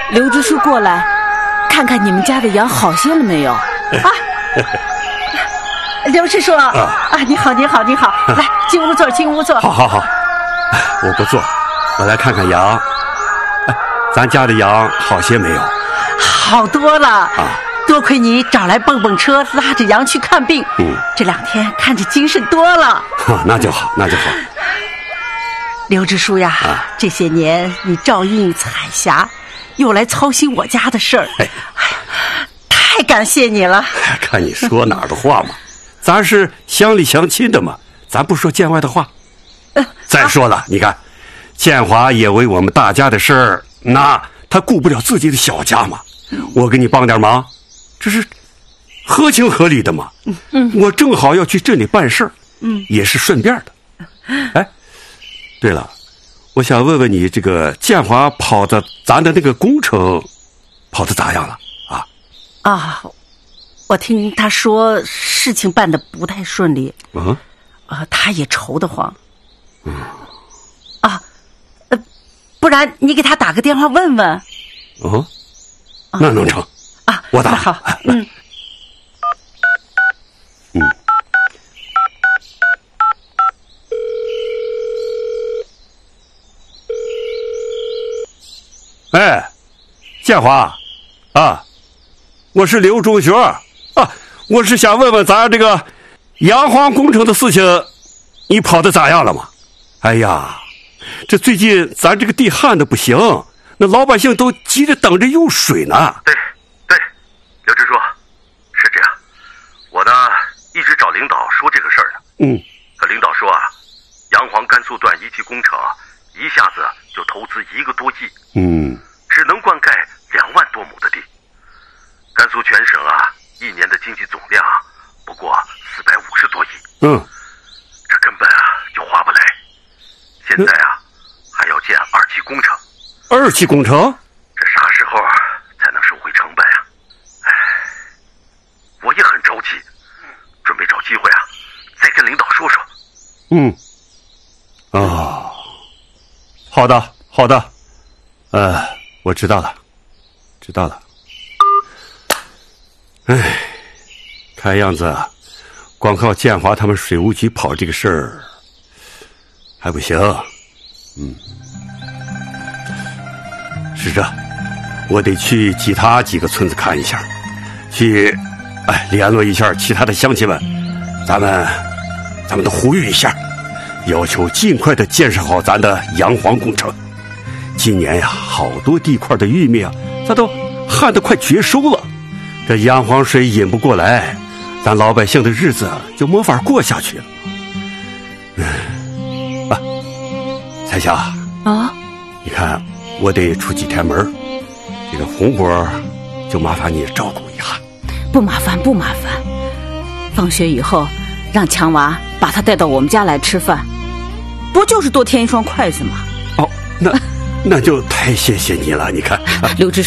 刘支书过来，看看你们家的羊好些了没有？啊， 刘支书啊，你好，来进屋坐，进屋坐。 好，我不坐，我来看看羊。咱家的羊好些没有？ 好多了啊！多亏你找来蹦蹦车，拉着羊去看病。这2天看着精神多了。 那就好。 刘支书呀，这些年你照应彩霞，又来操心我家的事儿，太感谢你了。 看你说哪儿的话嘛，咱是乡里乡亲的嘛，咱不说见外的话。再说了，你看，建华也为我们大家的事儿，那他顾不了自己的小家嘛，我给你帮点忙，这是合情合理的嘛。我正好要去镇里办事儿，也是顺便的。哎，对了，我想问问你，这个建华跑的咱的那个工程跑得咋样了啊？ 我听他说事情办得不太顺利。他也愁得慌。不然你给他打个电话问问。 那能成啊？我打。 好， 哎，建华啊，我是刘中学啊，我是想问问咱这个洋黄工程的事情，你跑得咋样了嘛？哎呀，这最近咱这个地旱的不行，那老百姓都急着等着用水呢。 对，刘支书，是这样，我呢一直找领导说这个事儿呢。可领导说洋黄甘肃段1期工程一下子就投资1个多亿，只能灌溉2万多亩的地。甘肃全省一年的经济总量不过450多亿，这根本就划不来。现在还要建2期工程。 2期工程？ 这啥时候才能收回成本啊？我也很着急，准备找机会再跟领导说说。 好的，我知道了。看样子光靠建华他们水务局跑这个事儿还不行。是这，我得去其他几个村子看一下，去联络一下其他的乡亲们，咱们都呼吁一下，要求尽快的建设好咱的洋黄工程。今年呀，好多地块的玉米咱都旱得快绝收了，这洋黄水引不过来，咱老百姓的日子就没法过下去了。彩霞你看我得出几天门，这个红果就麻烦你照顾一下。 不麻烦，放学以后让强娃把他带到我们家来吃饭，不就是多添一双筷子吗？ 那就太谢谢你了。你看， 刘支书